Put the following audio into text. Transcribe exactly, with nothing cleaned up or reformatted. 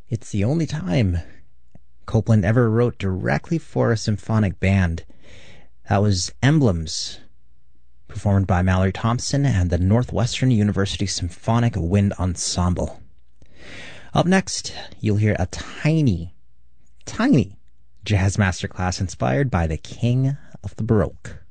It's the only time Copland ever wrote directly for a symphonic band. That was Emblems, performed by Mallory Thompson and the Northwestern University Symphonic Wind Ensemble. Up next, you'll hear a tiny, tiny jazz masterclass inspired by the king of the Baroque.